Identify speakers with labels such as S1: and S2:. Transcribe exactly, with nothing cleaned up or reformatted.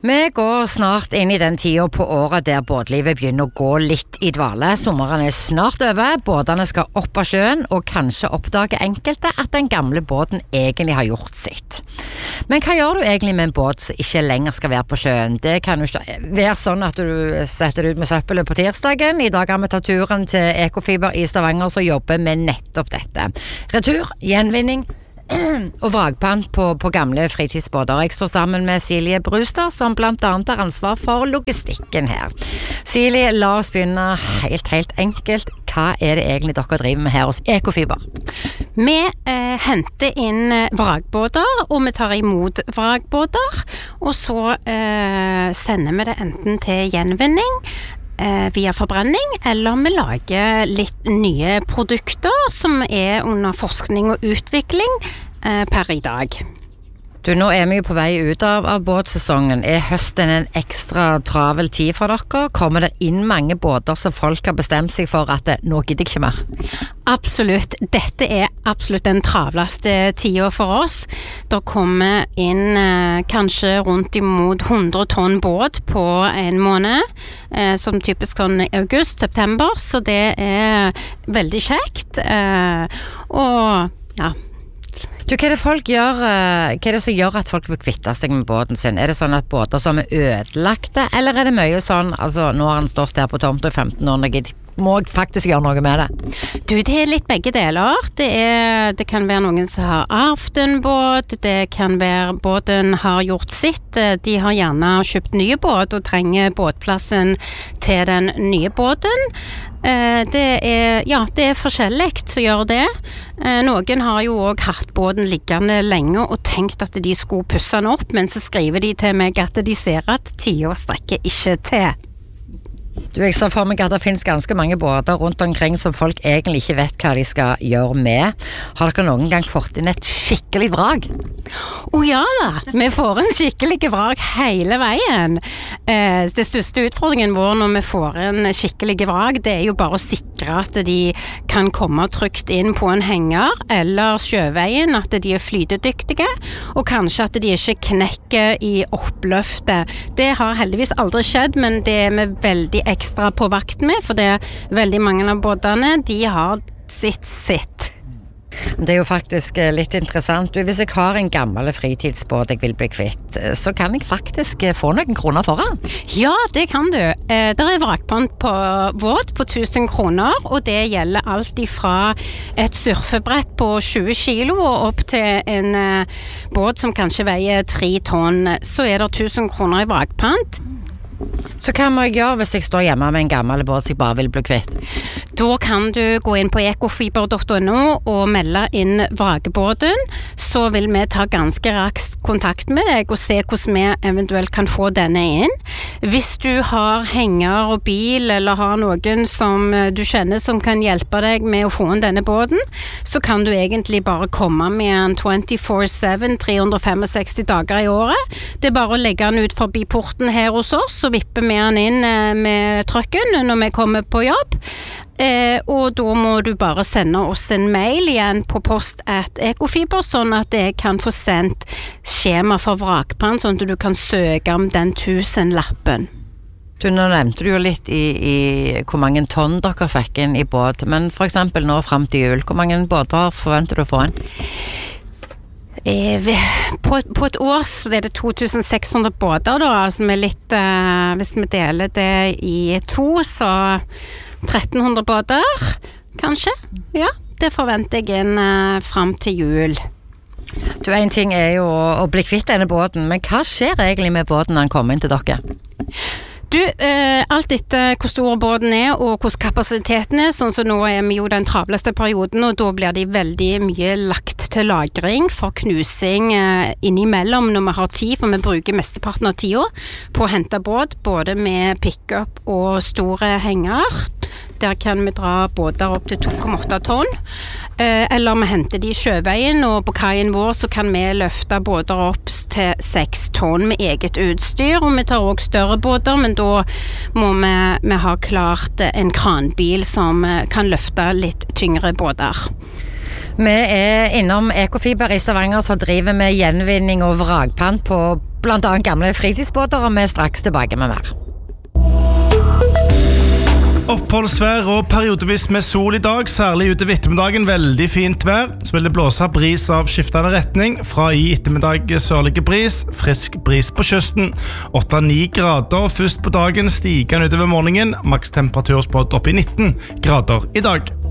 S1: Vi går snart inn i den tiden på året der båtlivet begynner å gå litt i dvale. Sommeren er snart over, båtene skal opp av sjøen, og kanskje oppdage enkelte at den gamle båten egentlig har gjort sitt. Men hva gjør du egentlig med en båt som ikke lenger skal være på sjøen? Det kan jo ikke være sånn at du setter det ut med søppelet på tirsdagen. I dag har vi tatt turen til Ekofiber i Stavanger som jobber med nettopp dette. Retur, gjenvinning og vragpant på, på gamle fritidsbåter. Jeg står sammen med Silje Brustad, som blant annet har ansvar for logistikken her. Silje, la oss begynne helt, helt enkelt. Hva er det egentlig dere driver med her hos Ekofiber?
S2: Vi eh, henter inn vragbåter, og vi tar imot vragbåter, og så eh, sender vi det enten til gjenvinning, Eh, via forbrenning, eller vi lager litt nye produkter som er under forskning og utvikling eh, per i dag.
S1: Du, nå er vi jo på vei ut av, av båtsesongen. Er høsten en ekstra travel tid for dere? Kommer det inn mange båter som folk har bestemt seg for at det, nå gidder jeg ikke mer?
S2: Absolutt. Dette er absolutt den travleste tiden for oss. Da kommer inn eh, kanskje rundt imot hundre tonn båt på en måned, eh, som typisk sånn august, september, så det er veldig kjekt. Eh, og ja,
S1: Du, hva er det folk gjør, hva er det som gjør at folk vil kvitte seg med båten sin? Er det sånn at båter som er ødelagte, eller er det mye sånn, altså nå har han stått her på tomta i femten år, og jeg må faktisk gjøre noe med det?
S2: Du, det er litt begge deler. Det, er, det kan være noen som har arvet en båt, det kan være båten har gjort sitt, de har gjerne kjøpt nye båt og trenger båtplassen til den nye båten. Det er, ja, det er forskjellig som gjør det. Noen har jo også hatt båten liggende lenge og tenkt at de skulle pusse den opp, men så skriver de til meg at de ser at tiden strekker ikke til.
S1: Du, jeg ser for meg at det finnes ganske mange båter rundt omkring som folk egentlig ikke vet hva de skal gjøre med. Har dere noen gang fått inn et skikkelig vrag?
S2: Å ja da, vi får en skikkelig vrag hele veien. Eh, det største utfordringen vår når vi får en skikkelig vrag, det er jo bare å sikre at de kan komme trygt inn på en henger eller sjøveien, at de er flytedyktige, og kanskje at de ikke knekker i oppløftet. Det har heldigvis aldri skjedd, men det er vi veldig ekstra på vakt med, for det er veldig mange av båtene, de har sitt sitt.
S1: Det er jo faktisk litt interessant. Du, hvis jeg har en gammel fritidsbåt jeg vil bli kvitt, så kan jeg faktisk få noen kroner for den.
S2: Ja, det kan du. Eh, der er vrakpant på båt på tusen kroner, og det gjelder alt ifra et surfebrett på tjue kilo og opp til en eh, båt som kanskje veier tre tonn. Så er det tusen kroner i vrakpant.
S1: Så hva må jeg gjøre hvis jeg står hjemme med en gammel båt som jeg bare vil bli kvitt?
S2: Da kan du gå inn på ekofiber punktum no og melde inn vragbåten, så vil vi ta ganske raskt kontakt med deg og se hvordan vi eventuelt kan få denne inn. Hvis du har henger og bil, eller har noen som du kjenner som kan hjelpe deg med å få inn denne båten, så kan du egentlig bare komme med en twenty-four seven, tre hundre sekstifem dager i året. Det er bare å legge den ut forbi porten her hos oss, så vipper vi den inn med trøkken når vi kommer på jobb. Eh, og da må du bare sende oss en mail igjen på post at Ekofiber, sånn at jeg kan få sendt skjema for vrakpant, sånn at du kan søke om den tusenlappen.
S1: Du, nå nevnte du jo litt i, i hvor mange tonn dere fikk inn i båt, men for eksempel nå frem til jul, hvor mange båter forventer du å få inn?
S2: Eh, på, på et år så er det to tusen seks hundre båter da, som er litt, eh, hvis vi deler det i to, så tretten hundre båter, kanskje. Ja, det forventer jeg inn eh, frem til jul.
S1: Du, en ting er jo å bli kvitt denne båten, men hva skjer egentlig med båten når den kommer inn til dere?
S2: Du, eh, alt etter hvor stor båten er og hvordan kapasiteten er, sånn som nå er vi jo den travleste perioden, og da blir de veldig mye lagt til lagring for knusing eh, innimellom når vi har tid, for vi bruker mesteparten av tida på å hente båt, både med pick-up og store henger. Der kan vi dra båter opp til to komma åtte tonn. Eh, eller vi henter de i sjøveien, og på kaien vår så kan vi løfte båter opp til seks tonn med eget utstyr, og vi tar også større båter, men da må vi, vi ha klart en kranbil som kan løfte litt tyngre båter.
S1: Vi er innom Ekofiber i Stavanger, så driver vi gjenvinning og vragpant på blant annet gamle fritidsbåter, og vi er straks tilbake med mer.
S3: Oppholdsvær og periodevis med sol i dag, særlig ute ved ettermiddagen, veldig fint vær. Så vil det blåse bris av skiftende retning, fra i ettermiddag sørlige bris, frisk bris på kysten. åtte til ni grader, først på dagen stigende utover morgenen, maks temperatur spådd opp i nitten grader i dag.